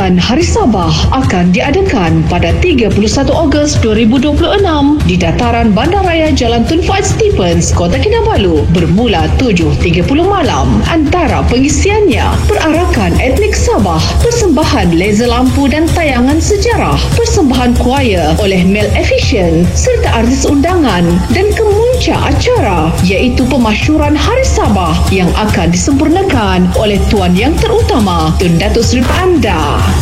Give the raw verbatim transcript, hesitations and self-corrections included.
Sambutan Hari Sabah akan diadakan pada tiga puluh satu Ogos dua ribu dua puluh enam di dataran Bandaraya Jalan Tun Fuad Stephens, Kota Kinabalu bermula tujuh tiga puluh malam. Antara pengisiannya perarakan etnik Sabah, persembahan laser lampu dan tayangan sejarah, persembahan choir oleh Mel Efficient serta artis undangan dan kemunca acara iaitu pemasyuran Hari Sabah yang akan disempurnakan oleh Tuan Yang Terutama Tun Datuk Seri Anda.